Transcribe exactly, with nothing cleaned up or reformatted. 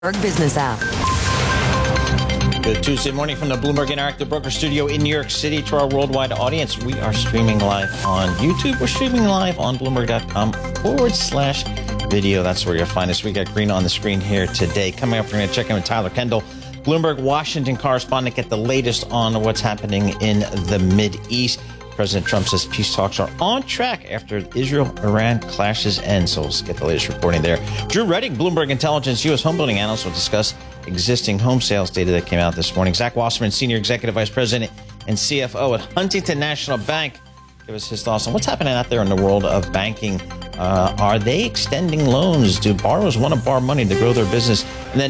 Business app. Good Tuesday morning from the Bloomberg Interactive Broker Studio in New York City. To our worldwide audience, we are streaming live on YouTube. We're streaming live on Bloomberg.com forward slash video. That's where you'll find us. We got green on the screen here today. Coming up, we're going to check in with Tyler Kendall, Bloomberg Washington correspondent, get the latest on what's happening in the Mideast. President Trump says peace talks are on track after Israel-Iran clashes end. So we'll get the latest reporting there. Drew Redding, Bloomberg Intelligence U S homebuilding analyst, will discuss existing home sales data that came out this morning. Zach Wasserman, Senior Executive Vice President and C F O at Huntington National Bank, give us his thoughts on what's happening out there in the world of banking. Uh, are they extending loans? Do borrowers want to borrow money to grow their business? And then